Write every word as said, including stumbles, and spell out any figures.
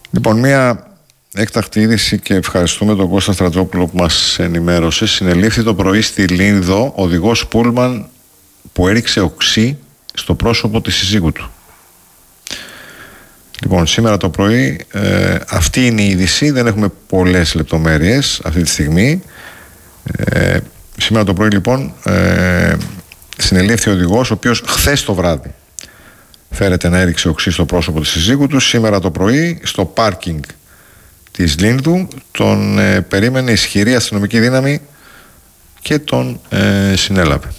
Λοιπόν, μία έκτακτη είδηση και ευχαριστούμε τον Κώστα Στρατζόπουλο που μας ενημέρωσε. Συνελήφθη το πρωί στη Λίνδο οδηγός πούλμαν που έριξε οξύ στο πρόσωπο της συζύγου του. Λοιπόν, σήμερα το πρωί ε, αυτή είναι η είδηση, δεν έχουμε πολλές λεπτομέρειες αυτή τη στιγμή. Ε, σήμερα το πρωί λοιπόν ε, συνελήφθη ο οδηγός ο οποίος χθες το βράδυ φέρεται να έριξε οξύ στο πρόσωπο της συζύγου του. Σήμερα το πρωί στο πάρκινγκ της Λίνδου τον ε, περίμενε ισχυρή αστυνομική δύναμη και τον ε, συνέλαβε.